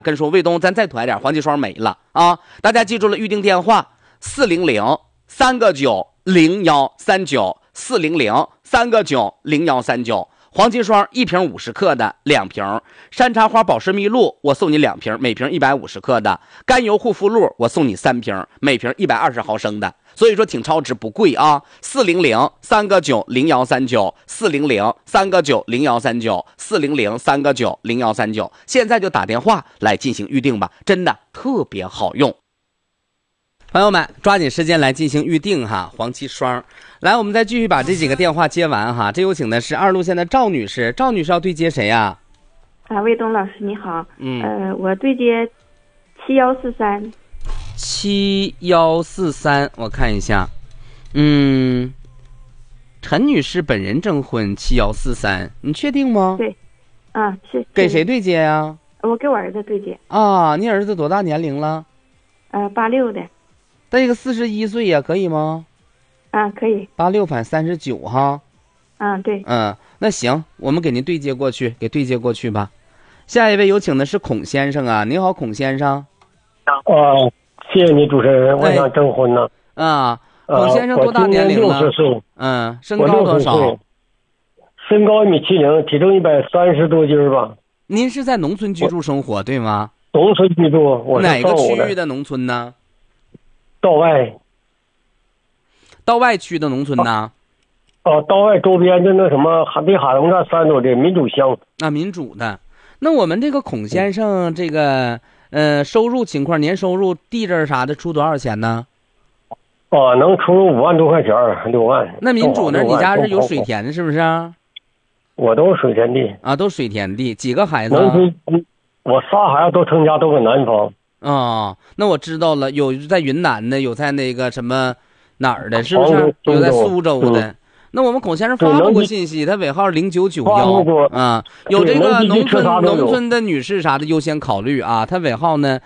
跟说卫东咱再团点，黄金霜没了啊！大家记住了，预定电话400-3个9-0139，400-3个9-0139。黄金霜1瓶50克的2瓶，山茶花保湿蜜露我送你2瓶，每瓶150克的，甘油护肤露我送你3瓶，每瓶120毫升的。所以说挺超值，不贵啊。400-3个9-0139，400-3个9-0139，400-3个9-0139，现在就打电话来进行预定吧，真的特别好用。朋友们，抓紧时间来进行预定哈，黄金霜。来，我们再继续把这几个电话接完哈。这有请的是2路线的赵女士，赵女士要对接谁呀？ 魏东老师你好，我对接7143。 7143，我看一下，陈女士本人证婚7143，你确定吗？ 对，是。 给谁对接呀？ 我给我儿子对接。 啊，你儿子多大年龄了 ？86的。 这个41岁呀，可以吗？ 可以。 86反39哈。 对。 那行，我们给您对接过去，给对接过去吧。下一位有请的是孔先生啊，你好，孔先生。 谢谢你主持人，我想征婚呢。 孔先生多大年龄了 ？60岁。 身高多少？ 身高1.70米，体重130多斤吧。 您是在农村居住生活对吗？ 农村居住，我是哪个区域的农村呢？ 道外。 道外区的农村呢？ 道外周边的那什么，离海龙站3多的民主乡。 民主的。那我们这个孔先生这个收入情况，年收入、地震啥的出多少钱呢？ 能出入5万多块钱，6万。 那民主那你家是有水田是不是？ 我都是水田地都水田地。几个孩子？ 我仨孩子都成家，都搁南方。 那我知道了，有在云南的，有在那个什么哪儿的，是不是？有在苏州的。那我们孔先生发布过信息，他尾号0991有这个农村的女士啥的优先考虑啊。他尾号呢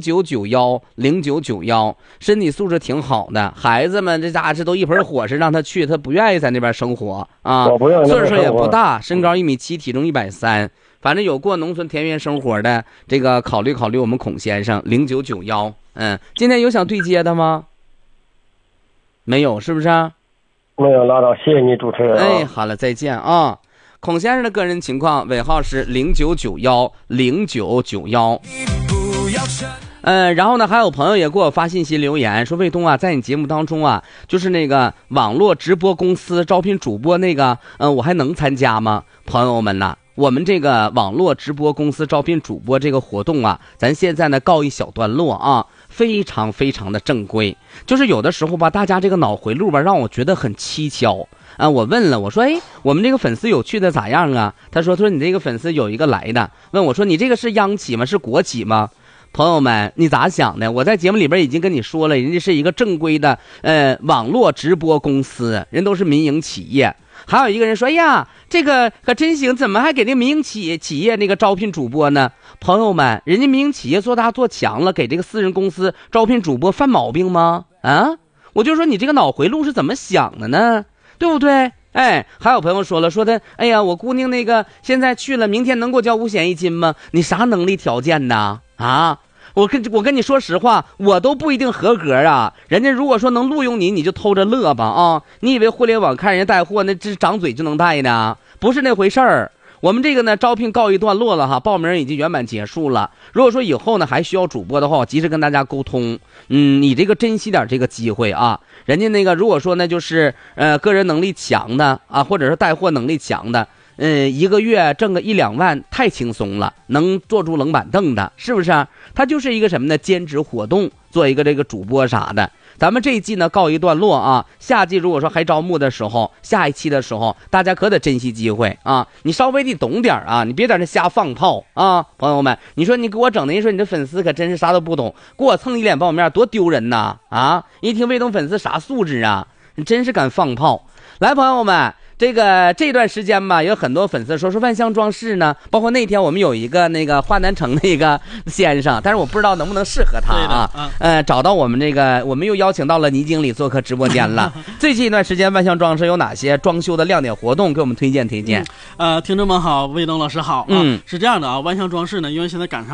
0991，身体素质挺好的，孩子们这家这都一盆火是让他去，他不愿意在那边生活啊。岁数也不大，身高1.7米，体重130，反正有过农村田园生活的，这个考虑我们孔先生0991。今天有想对接的吗？没有，是不是？ 没有，拉倒，谢谢你主持人。 好了，再见啊。孔先生的个人情况尾号是0991。然后呢，还有朋友也给我发信息留言说，卫东啊，在你节目当中啊，就是那个网络直播公司招聘主播那个，我还能参加吗？朋友们呐，我们这个网络直播公司招聘主播这个活动啊，咱现在呢告一小段落啊。非常非常的正规，就是有的时候吧，大家这个脑回路吧，让我觉得很蹊跷我问了，我说我们这个粉丝有去的咋样啊？他说你这个粉丝有一个来的，问我说你这个是央企吗？是国企吗？朋友们，你咋想的？我在节目里边已经跟你说了，人家是一个正规的网络直播公司，人都是民营企业。还有一个人说，这个可真行，怎么还给这民营企业那个招聘主播呢？朋友们，人家民营企业做大做强了，给这个私人公司招聘主播犯毛病吗？我就说你这个脑回路是怎么想的呢？对不对？还有朋友说的，我姑娘那个现在去了，明天能给我交5险1金吗？你啥能力条件呢？我跟你说实话，我都不一定合格啊。人家如果说能录用你，你就偷着乐吧啊！你以为互联网看人家带货那这长嘴就能带呢？不是那回事儿。我们这个呢招聘告一段落了哈，报名已经圆满结束了。如果说以后呢还需要主播的话，我及时跟大家沟通。你这个珍惜点这个机会啊。人家那个如果说呢就是个人能力强的啊，或者是带货能力强的。一个月挣个1、2万太轻松了，能坐住冷板凳的，是不是？他就是一个什么呢？兼职活动，做一个这个主播啥的。咱们这一季呢告一段落啊，下季如果说还招募的时候，下一期的时候，大家可得珍惜机会啊！你稍微得懂点啊，你别在那瞎放炮啊，朋友们！你说你给我整的，人说你这粉丝可真是啥都不懂，给我蹭一脸爆面，多丢人呐！一听卫东粉丝啥素质啊？你真是敢放炮！来，朋友们。这段时间吧，有很多粉丝说万象装饰呢，包括那天我们有一个那个华南城那个先生，但是我不知道能不能适合他找到我们这个，我们又邀请到了倪经理做客直播间了。最近一段时间万象装饰有哪些装修的亮点活动，给我们推荐。 听众们好，卫东老师好是这样的啊，万象装饰呢，因为现在赶上